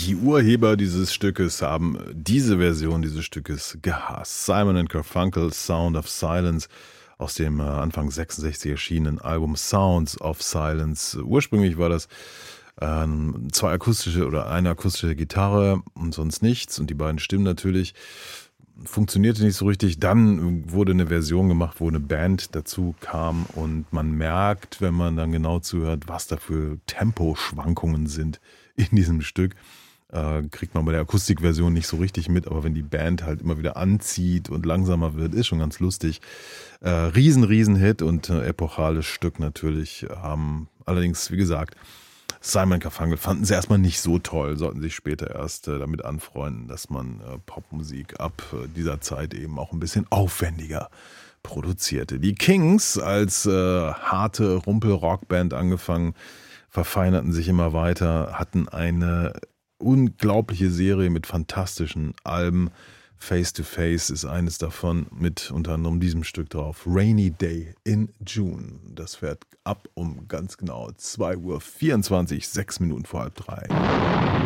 Die Urheber dieses Stückes haben diese Version dieses Stückes gehasst. Simon and Garfunkel, Sound of Silence, aus dem Anfang 66 erschienenen Album Sounds of Silence. Ursprünglich war das zwei akustische oder eine akustische Gitarre und sonst nichts und die beiden Stimmen natürlich. Funktionierte nicht so richtig. Dann wurde eine Version gemacht, wo eine Band dazu kam und man merkt, wenn man dann genau zuhört, was da für Temposchwankungen sind in diesem Stück. Kriegt man bei der Akustikversion nicht so richtig mit, aber wenn die Band halt immer wieder anzieht und langsamer wird, ist schon ganz lustig. Riesen Hit und epochales Stück natürlich. Allerdings, wie gesagt, Simon & Garfunkel fanden sie erstmal nicht so toll, sollten sich später erst damit anfreunden, dass man Popmusik ab dieser Zeit eben auch ein bisschen aufwendiger produzierte. Die Kings als harte Rumpel-Rockband angefangen, verfeinerten sich immer weiter, hatten eine unglaubliche Serie mit fantastischen Alben. Face to Face ist eines davon, mit unter anderem diesem Stück drauf. Rainy Day in June. Das fährt ab um ganz genau 2:24 Uhr, 6 Minuten vor halb 3.